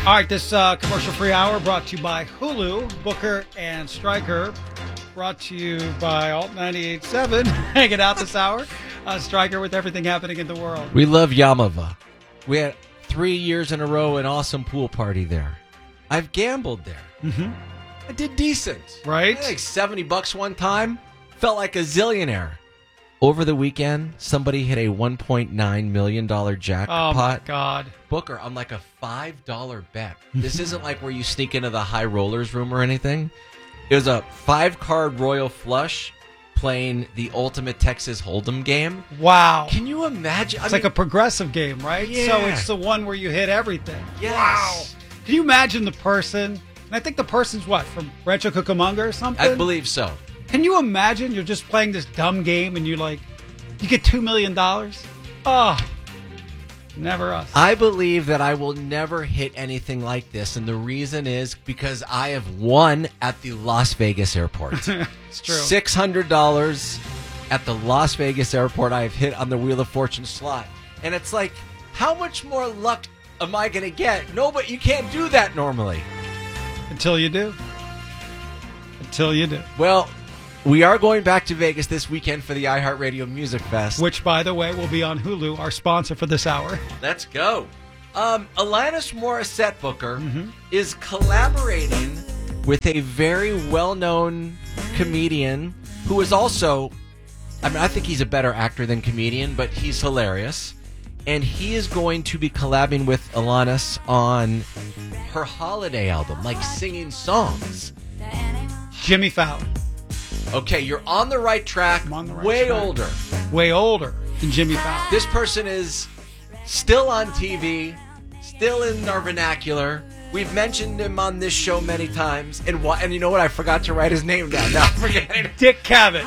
All right, this commercial-free hour brought to you by Hulu, Booker, and Stryker. Brought to you by Alt 98.7. Hanging out this hour. Stryker with everything happening in the world. We love Yamava. We had 3 years in a row an awesome pool party there. I've gambled there. Mm-hmm. I did decent. Right? I had like $70 one time. Felt like a zillionaire. Over the weekend, somebody hit a $1.9 million jackpot. Oh, my God. Booker, on like a $5 bet. This isn't like where you sneak into the high rollers room or anything. It was a 5-card royal flush playing the ultimate Texas Hold'em game. Wow. Can you imagine? It's like a progressive game, right? Yeah. So it's the one where you hit everything. Yes. Wow. Can you imagine the person? And I think the person's what, from Rancho Cucamonga or something? I believe so. Can you imagine you're just playing this dumb game and you get $2 million? Oh, never us. I believe that I will never hit anything like this, and the reason is because I have won at the Las Vegas airport. It's true. $600 at the Las Vegas airport I have hit on the Wheel of Fortune slot. And it's like, how much more luck am I going to get? No, but you can't do that normally. Until you do. Until you do. Well, we are going back to Vegas this weekend for the iHeartRadio Music Fest. Which, by the way, will be on Hulu, our sponsor for this hour. Let's go. Alanis Morissette, Booker, is collaborating with a very well-known comedian who is also, I think he's a better actor than comedian, but he's hilarious. And he is going to be collabing with Alanis on her holiday album, like singing songs. Jimmy Fallon. Okay, you're on the right track. I'm on the right way track. older. Way older than Jimmy Fallon. This person is still on TV, still in our vernacular. We've mentioned him on this show many times. And you know what? I forgot to write his name down. Now I'm forgetting. Dick Cavett.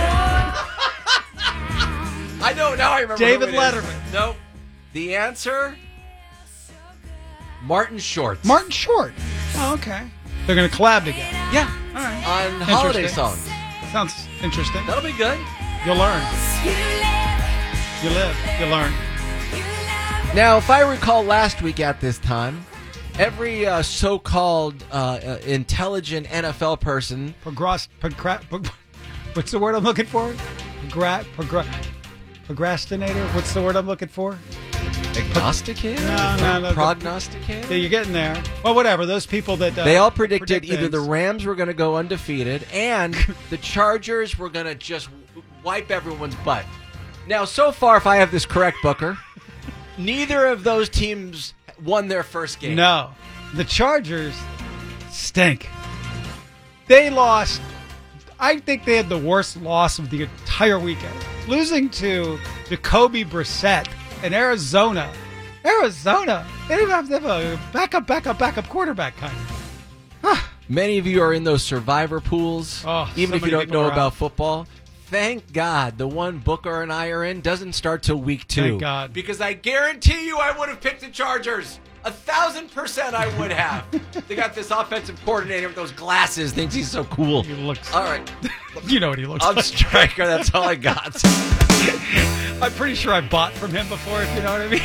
I know. Now I remember. David who it is. Letterman. Nope. The answer? Martin Short. Martin Short. Oh, okay. They're going to collab together. Yeah. All right. On holiday Interesting. songs. Sounds interesting. That'll be good. You'll learn. You live. You learn. Now, if I recall last week at this time, every so-called intelligent NFL person... What's the word I'm looking for? Procrastinator? What's the word I'm looking for? Agnosticator? No. Prognosticator? Yeah, you're getting there. Well, whatever. Those people that... They all predicted predict either the things. Rams were going to go undefeated and the Chargers were going to just wipe everyone's butt. Now, so far, if I have this correct, Booker, neither of those teams won their first game. No. The Chargers stink. They lost... I think they had the worst loss of the entire weekend. Losing to Jacoby Brissett in Arizona. They didn't even have to have a backup quarterback kind of. Many of you are in those survivor pools, Oh, even so if you many don't people know are about out. football. Thank God the one Booker and I are in doesn't start till week 2. Thank God. Because I guarantee you I would have picked the Chargers. 1,000% I would have. They got this offensive coordinator with those glasses, thinks he's so cool. He looks... All right. You know what he looks I'm like. Stryker. That's all I got. I'm pretty sure I bought from him before, if you know what I mean.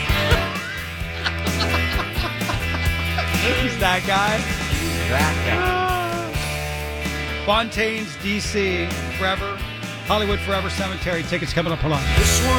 He's that guy. That guy. Fontaine's, D.C., Forever. Hollywood Forever Cemetery. Tickets coming up. Hold on. This one